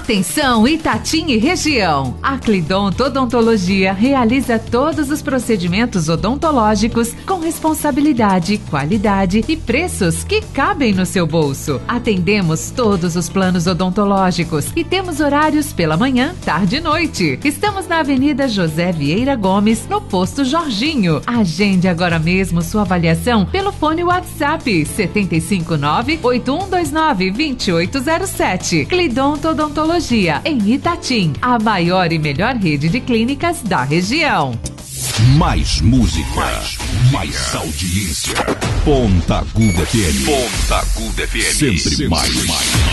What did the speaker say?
Atenção Itatim e região. A Clidonto Odontologia realiza todos os procedimentos odontológicos com responsabilidade, qualidade e preços que cabem no seu bolso. Atendemos todos os planos odontológicos e temos horários pela manhã, tarde e noite. Estamos na Avenida José Vieira Gomes, no Posto Jorginho. Agende agora mesmo sua avaliação pelo fone WhatsApp 759-8129-2807. Clidonto Odontologia, em Itatim, a maior e melhor rede de clínicas da região. Mais música, mais audiência. Ponta Aguda FM. Ponta Aguda FM. Sempre mais.